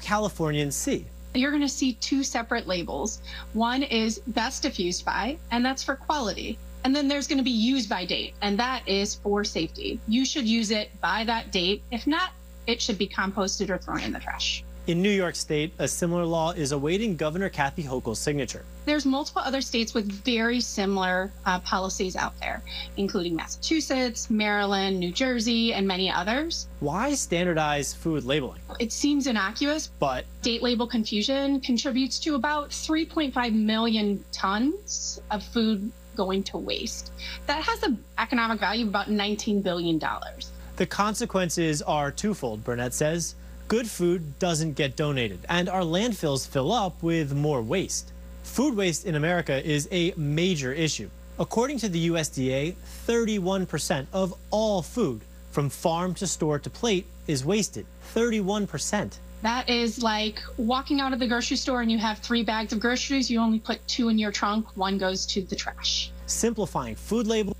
Californians see? You're going to see two separate labels. One is best diffused by, and that's for quality. And then there's going to be used by date, and that is for safety. You should use it by that date. If not, it should be composted or thrown in the trash. In New York State, a similar law is awaiting Governor Kathy Hochul's signature. There's multiple other states with very similar policies out there, including Massachusetts, Maryland, New Jersey, and many others. Why standardize food labeling? It seems innocuous, but date label confusion contributes to about 3.5 million tons of food going to waste. That has an economic value of about $19 billion. The consequences are twofold, Burnett says. Good food doesn't get donated, and our landfills fill up with more waste. Food waste in America is a major issue. According to the USDA, 31% of all food, from farm to store to plate, is wasted. 31%. That is like walking out of the grocery store and you have 3 bags of groceries. You only put 2 in your trunk. 1 goes to the trash. Simplifying food labels